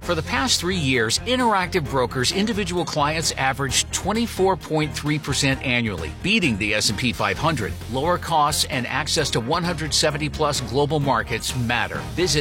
For the past 3 years, Interactive Brokers individual clients averaged 24.3% annually, beating the S&P 500. Lower costs and access to 170-plus global markets matter. Visit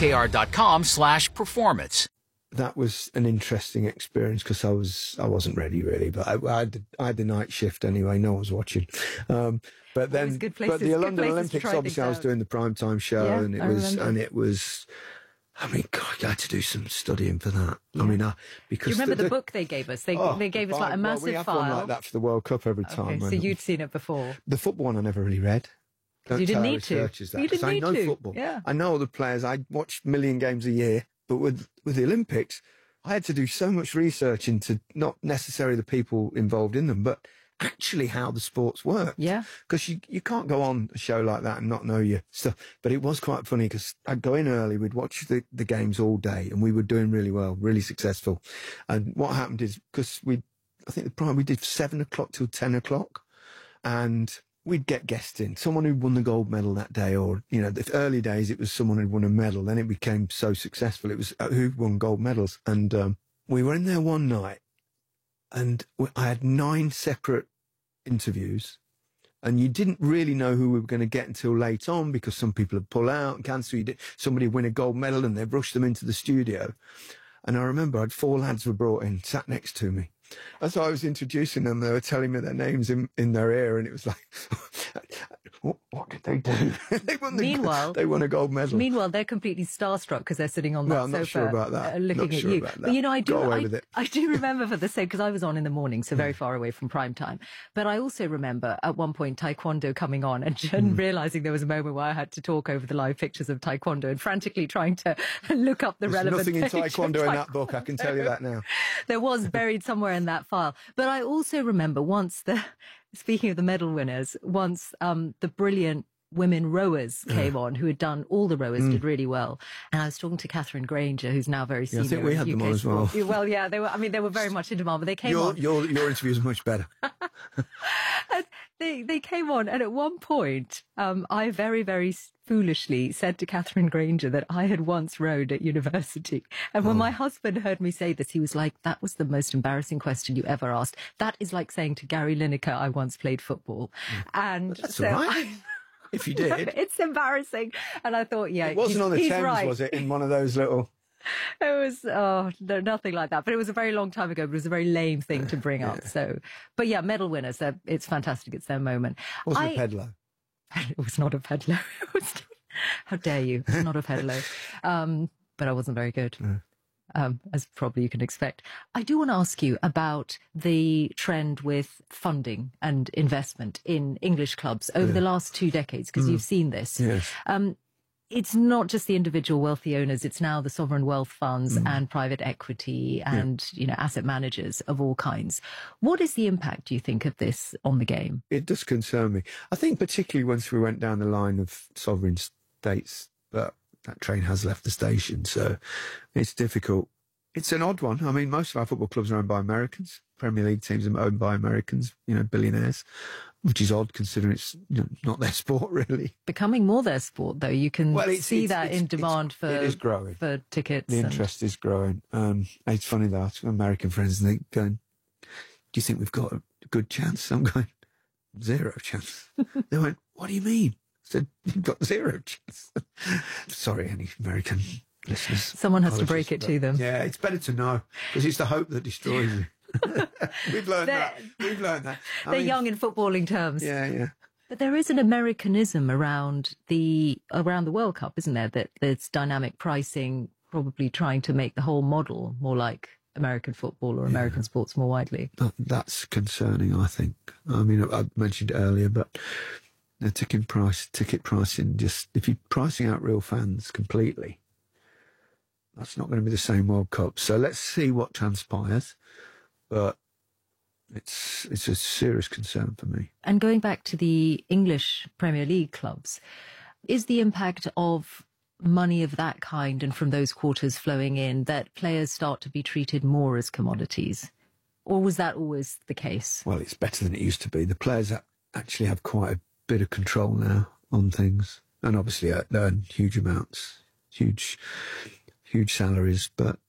ibkr.com/performance. That was an interesting experience because I wasn't ready really, but I had the night shift anyway. No one was watching. But then, but the London Olympics, obviously, I was doing the primetime show, Yeah, and it was. I mean, God, I had to do some studying for that. Yeah. I mean, because do you remember the book they gave us? They gave us like a massive we have file. One like that for the World Cup every time. So you'd seen it before. The football one I never really read. You didn't need to. You didn't need to. I know football. Yeah. I know all the players. I watch a million games a year, but with the Olympics, I had to do so much research into not necessarily the people involved in them, but actually how the sports work. Yeah. Because you can't go on a show like that and not know your stuff. But it was quite funny because I'd go in early, we'd watch the games all day, and we were doing really well, really successful. And what happened is, because we did 7 o'clock till 10 o'clock, and we'd get guests in, someone who won the gold medal that day, or, you know, the early days it was someone who'd won a medal. Then it became so successful, it was who won gold medals. And we were in there one night, and I had 9 separate interviews, and you didn't really know who we were going to get until late on, because some people would pull out and cancel. Somebody would win a gold medal and they'd rush them into the studio. And I remember I had 4 lads were brought in, sat next to me. As I was introducing them, they were telling me their names in their ear, and it was like, what did they do? They won a gold medal. Meanwhile, they're completely starstruck because they're sitting on that sofa. I'm not sure about that. Looking at you. But you know, I do. Got away with it. I do remember for the same, because I was on in the morning, so very far away from prime time. But I also remember at one point Taekwondo coming on and realising there was a moment where I had to talk over the live pictures of Taekwondo and frantically trying to look up the relevant. There's nothing in Taekwondo in that book. I can tell you that now. There was buried somewhere in that file. But I also remember once speaking of the medal winners, once the brilliant women rowers came on, who had done, all the rowers did really well. And I was talking to Catherine Granger, who's now very senior. I think we had them on as well. Well, yeah, they were very much in demand, but they came on. Your interview is much better. They came on, and at one point, I very, very foolishly said to Catherine Granger that I had once rowed at university. And when my husband heard me say this, he was like, "That was the most embarrassing question you ever asked. That is like saying to Gary Lineker, I once played football." And that's so all right. If you did. It's embarrassing. And I thought, yeah, it wasn't on the Thames, right. Was it? In one of those little... It was, no, nothing like that. But it was a very long time ago, but it was a very lame thing to bring up. So, but yeah, medal winners, it's fantastic. It's their moment. Wasn't a pedalo. It was not a pedalo. How dare you? It's not a pedalo. But I wasn't very good. No. As probably you can expect. I do want to ask you about the trend with funding and investment in English clubs over the last 2 decades, because you've seen this. Yes. It's not just the individual wealthy owners, it's now the sovereign wealth funds and private equity and, asset managers of all kinds. What is the impact, do you think, of this on the game? It does concern me. I think particularly once we went down the line of sovereign states, but that train has left the station, so it's difficult. It's an odd one. I mean, most of our football clubs are owned by Americans. Premier League teams are owned by Americans, billionaires, which is odd considering it's not their sport, really. Becoming more their sport, though. You can see that in demand for it is growing. For tickets. The interest is growing. It's funny, though. I've got American friends, and they're going, "Do you think we've got a good chance?" I'm going, "Zero chance." They went, "What do you mean?" I said, "You've got 0 chance." Sorry, any American listeners. Someone has to break it to them. Yeah, it's better to know, because it's the hope that destroys you. We've learned that. They're young in footballing terms. Yeah. But there is an Americanism around the World Cup, isn't there? That there's dynamic pricing, probably trying to make the whole model more like American football or American sports more widely. That's concerning, I think. I mean, I mentioned it earlier, but the ticket pricing, just if you're pricing out real fans completely, that's not going to be the same World Cup. So let's see what transpires. But it's a serious concern for me. And going back to the English Premier League clubs, is the impact of money of that kind and from those quarters flowing in that players start to be treated more as commodities? Or was that always the case? Well, it's better than it used to be. The players actually have quite a bit of control now on things, and obviously earn huge amounts, huge salaries. But